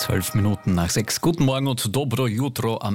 12 Minuten nach 6. Guten Morgen und Dobro Jutro am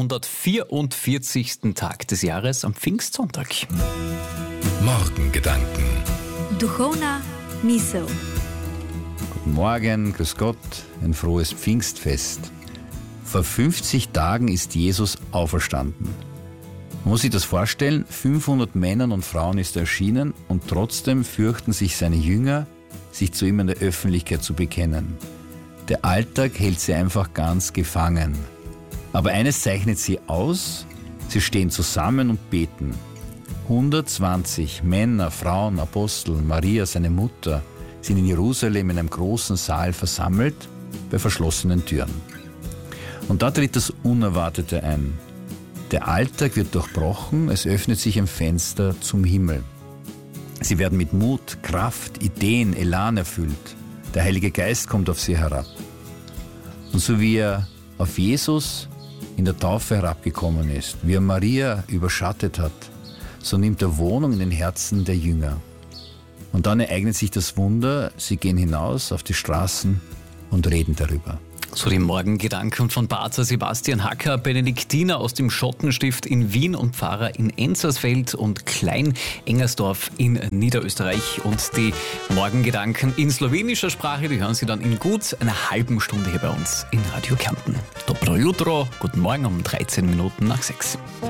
144. Tag des Jahres, am Pfingstsonntag. Morgengedanken. Duchovna misel. Guten Morgen, grüß Gott, ein frohes Pfingstfest. Vor 50 Tagen ist Jesus auferstanden. Man muss sich das vorstellen, 500 Männern und Frauen ist er erschienen und trotzdem fürchten sich seine Jünger, sich zu ihm in der Öffentlichkeit zu bekennen. Der Alltag hält sie einfach ganz gefangen. Aber eines zeichnet sie aus: sie stehen zusammen und beten. 120 Männer, Frauen, Apostel, Maria, seine Mutter, sind in Jerusalem in einem großen Saal versammelt, bei verschlossenen Türen. Und da tritt das Unerwartete ein. Der Alltag wird durchbrochen, es öffnet sich ein Fenster zum Himmel. Sie werden mit Mut, Kraft, Ideen, Elan erfüllt. Der Heilige Geist kommt auf sie herab. Und so wie er auf Jesus in der Taufe herabgekommen ist, wie er Maria überschattet hat, so nimmt er Wohnung in den Herzen der Jünger. Und dann ereignet sich das Wunder, sie gehen hinaus auf die Straßen und reden darüber. So die Morgengedanken von Pater Sebastian Hacker, Benediktiner aus dem Schottenstift in Wien und Pfarrer in Enzersfeld und Klein-Engersdorf in Niederösterreich. Und die Morgengedanken in slowenischer Sprache, die hören Sie dann in gut einer halben Stunde hier bei uns in Radio Kärnten. Dobro jutro, guten Morgen um 13 Minuten nach 6.